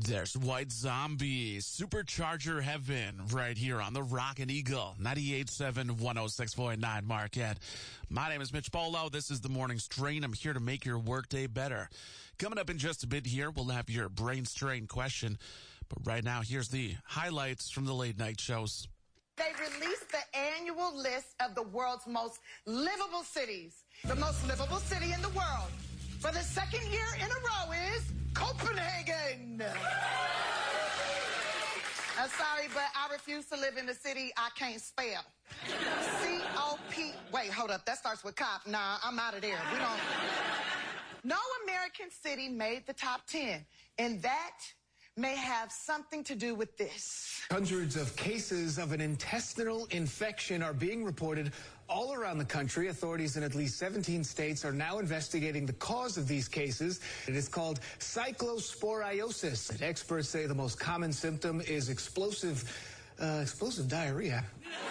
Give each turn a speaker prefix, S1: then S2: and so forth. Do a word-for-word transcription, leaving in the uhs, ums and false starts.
S1: There's White Zombie, Supercharger Heaven, right here on the Rockin' Eagle, ninety-eight point seven, one oh six point nine Marquette. My name is Mitch Polo. This is the Morning Strain. I'm here to make your workday better. Coming up in just a bit here, we'll have your brain strain question. But right now, here's the highlights from the late night shows.
S2: They released the annual list of the world's most livable cities. The most livable city in the world for the second year in a row is Copenhagen. I'm sorry, but I refuse to live in a city I can't spell. C O P. Wait, hold up. That starts with cop. Nah, I'm out of there. We don't. No American city made the top ten, and that may have something to do with this.
S3: Hundreds of cases of an intestinal infection are being reported all around the country. Authorities in at least seventeen states are now investigating the cause of these cases. It is called cyclosporiosis. Experts say the most common symptom is explosive, uh, explosive diarrhea.